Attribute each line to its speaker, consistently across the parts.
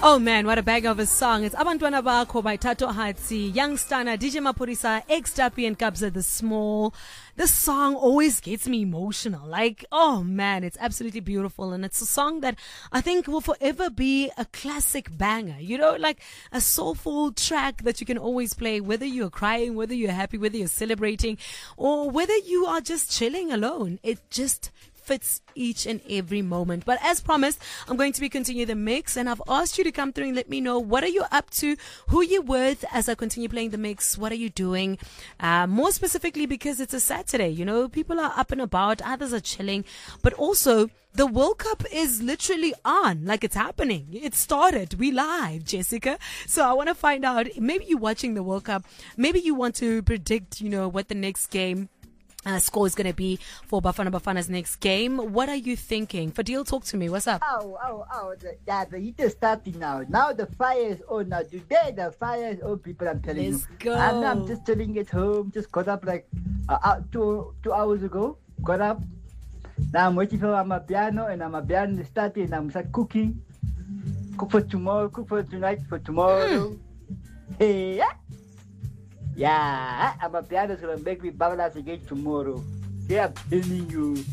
Speaker 1: Oh man, what a bag of a song. It's Abantwana Bakho by Tato Hatsi, Young Stunner, DJ Mapurisa, X-Tapi and Kabza the Small. This song always gets me emotional. Like, oh man, it's absolutely beautiful. And it's a song that I think will forever be a classic banger. You know, like a soulful track that you can always play, whether you're crying, whether you're happy, whether you're celebrating, or whether you are just chilling alone. It just fits each and every moment. But as promised, I'm going to be continuing the mix, and I've asked you to come through and let me know what are you up to, who you with as I continue playing the mix, what are you doing, more specifically because it's a Saturday, you know, people are up and about, others are chilling, but also the World Cup is literally on, like it's happening. It started. We live, Jessica. So I want to find out, maybe you're watching the World Cup, maybe you want to predict, you know, what the next game score is going to be for Bafana's next game. What are you thinking? Fadil, talk to me. What's up?
Speaker 2: The heat is starting now. Now the fire is on. Now today the fire is on, people. I'm telling you.
Speaker 1: Let's go.
Speaker 2: I'm just chilling at home. Just got up like 2 hours ago. Got up. Now I'm waiting for my piano, and my piano is starting. And I'm start cooking. Cook for tomorrow. Cook for tonight. For tomorrow. Hey. Yeah, I'm a piano is going to make me Babalas again tomorrow. Yeah, I'm telling you.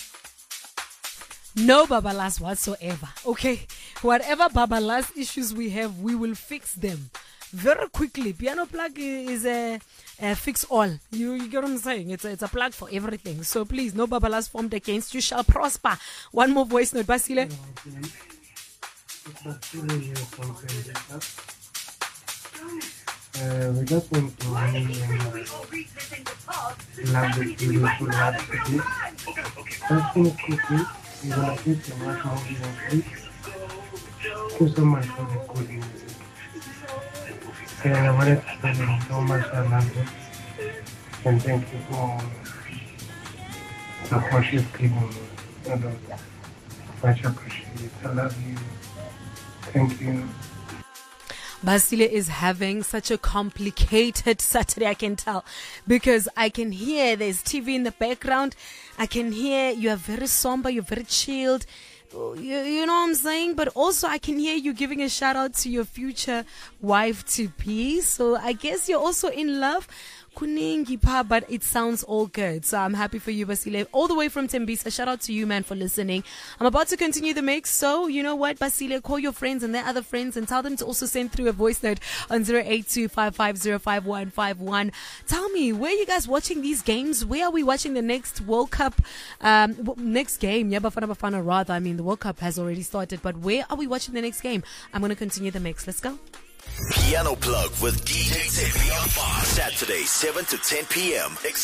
Speaker 1: No Babalas whatsoever. Okay, whatever Babalas issues we have, we will fix them very quickly. Piano plug is a fix all. You get what I'm saying? It's a plug for everything. So please, no Babalas formed against you shall prosper. One more voice note, Basile.
Speaker 3: We just want to love the beautiful last city. First thing cooking, you're going to eat so much more than sleep. Thank you so much for the good music. And I wanted to tell you so much I love you. And thank you for the support you've given me. Much appreciated. I love you. Thank you.
Speaker 1: Basile is having such a complicated Saturday, I can tell, because I can hear there's TV in the background. I can hear you are very somber, you're very chilled. You know what I'm saying? But also I can hear you giving a shout out to your future wife to be. So I guess you're also in love. But it sounds all good. So I'm happy for you, Basile. All the way from Tembisa. Shout out to you, man, for listening. I'm about to continue the mix. So, you know what, Basile, call your friends and their other friends and tell them to also send through a voice note on 082-550-5151. Tell me, where are you guys watching these games? Where are we watching the next World Cup, next game? Yeah, Bafana rather. I mean, the World Cup has already started, but where are we watching the next game? I'm going to continue the mix. Let's go.
Speaker 4: Piano Plug with DJ Tiffy on Fox. Saturday, 7 to 10 p.m.